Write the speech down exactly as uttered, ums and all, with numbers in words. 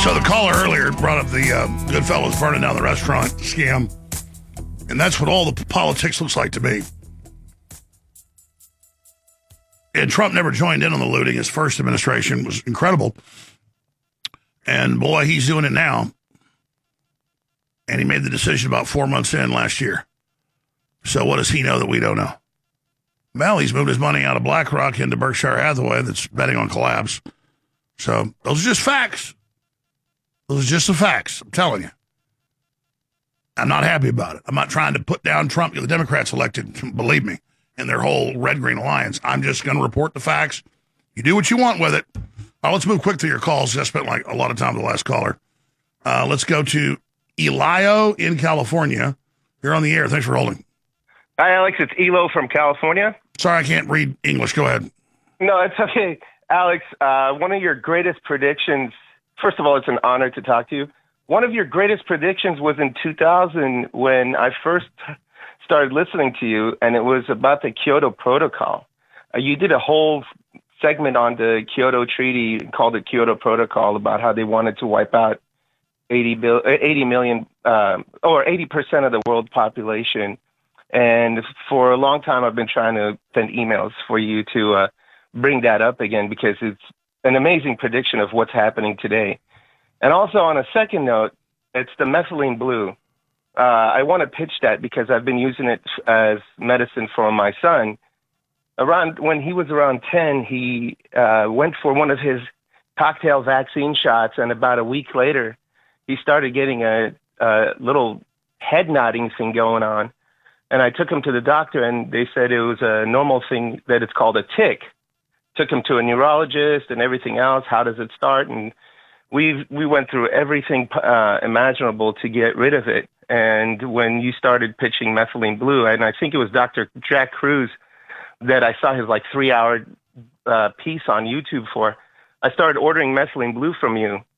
So the caller earlier brought up the uh, Goodfellas burning down the restaurant scam. And that's what all the politics looks like to me. And Trump never joined in on the looting. His first administration was incredible. And boy, he's doing it now. And he made the decision about four months in last year. So what does he know that we don't know? Well, he's moved his money out of BlackRock into Berkshire Hathaway that's betting on collapse. So those are just facts. Those are just the facts. I'm telling you. I'm not happy about it. I'm not trying to put down Trump. The Democrats elected, believe me, in their whole red-green alliance. I'm just going to report the facts. You do what you want with it. All right, let's move quick through your calls. I spent like a lot of time with the last caller. Uh, let's go to Elio in California. You're on the air. Thanks for holding. Hi, Alex. It's Elo from California. Sorry, I can't read English. Go ahead. No, it's okay. Alex, uh, one of your greatest predictions, first of all, it's an honor to talk to you. One of your greatest predictions was in two thousand when I first started listening to you, and it was about the Kyoto Protocol. Uh, you did a whole segment on the Kyoto Treaty called the Kyoto Protocol about how they wanted to wipe out eighty, bil- eighty million, um, or eighty percent of the world population. And for a long time, I've been trying to send emails for you to uh, bring that up again because it's an amazing prediction of what's happening today. And also on a second note, it's the methylene blue. Uh, I want to pitch that because I've been using it as medicine for my son. Around when he was around ten, he uh, went for one of his cocktail vaccine shots, and about a week later, he started getting a, a little head nodding thing going on. And I took him to the doctor, and they said it was a normal thing that it's called a tic. Took him to a neurologist and everything else. How does it start? And we we went through everything uh, imaginable to get rid of it. And when you started pitching methylene blue, and I think it was Doctor Jack Cruz that I saw his like three-hour uh, piece on YouTube for, I started ordering methylene blue from you.